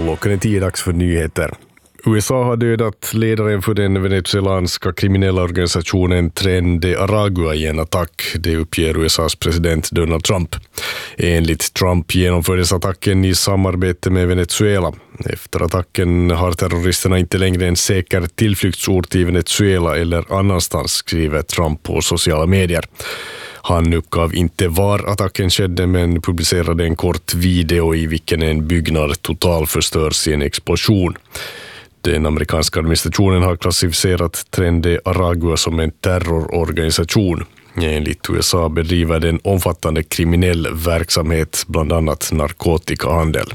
Klockan är 10, dags för nyheter. USA har dödat ledaren för den venezuelanska kriminella organisationen Tren de Aragua i en attack, det uppger USAs president Donald Trump. Enligt Trump genomfördes attacken i samarbete med Venezuela. Efter attacken har terroristerna inte längre en säker tillflyktsort i Venezuela eller annanstans, skriver Trump på sociala medier. Han uppgav inte var attacken skedde men publicerade en kort video i vilken en byggnad totalförstörs i en explosion. Den amerikanska administrationen har klassificerat Tren de Aragua som en terrororganisation. Enligt USA bedriver den omfattande kriminell verksamhet, bland annat narkotikahandel.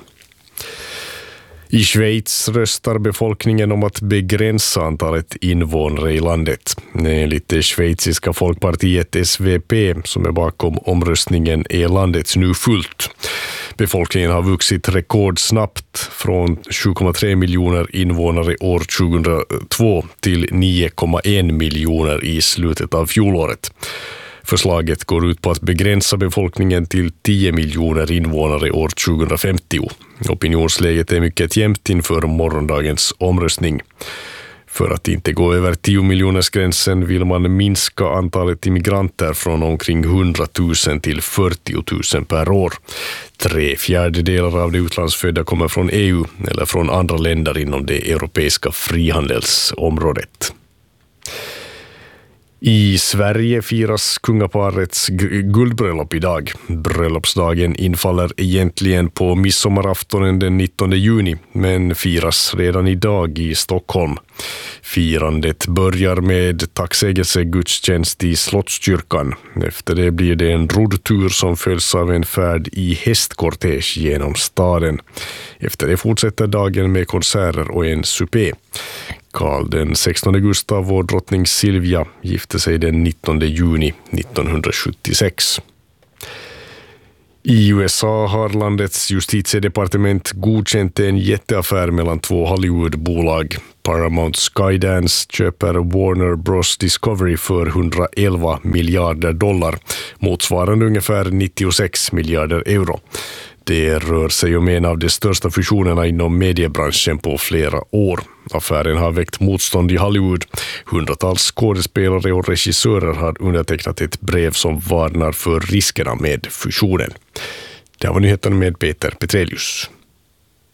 I Schweiz röstar befolkningen om att begränsa antalet invånare i landet. Enligt det schweiziska folkpartiet SVP, som är bakom omröstningen, är landet nu fullt. Befolkningen har vuxit rekordsnabbt från 7,3 miljoner invånare år 2002 till 9,1 miljoner i slutet av fjolåret. Förslaget går ut på att begränsa befolkningen till 10 miljoner invånare år 2050. Opinionsläget är mycket jämnt inför morgondagens omröstning. För att inte gå över 10 miljoners gränsen vill man minska antalet immigranter från omkring 100 000 till 40 000 per år. 3/4 av de utlandsfödda kommer från EU eller från andra länder inom det europeiska frihandelsområdet. I Sverige firas kungaparets guldbröllop idag. Bröllopsdagen infaller egentligen på midsommaraftonen den 19 juni, men firas redan idag i Stockholm. Firandet börjar med tacksägelsegudstjänst i Slottskyrkan. Efter det blir det en roddtur som följs av en färd i hästkortege genom staden. Efter det fortsätter dagen med konserter och en supé. Karl den 16 Gustav och drottning Silvia gifte sig den 19 juni 1976. I USA har landets justitiedepartement godkänt en jätteaffär mellan två Hollywoodbolag. Paramount Skydance köper Warner Bros Discovery för $111 miljarder, motsvarande ungefär 96 miljarder euro. Det rör sig om en av de största fusionerna inom mediebranschen på flera år. Affären har väckt motstånd i Hollywood. Hundratals skådespelare och regissörer har undertecknat ett brev som varnar för riskerna med fusionen. Det var nyheten med Peter Petrelius.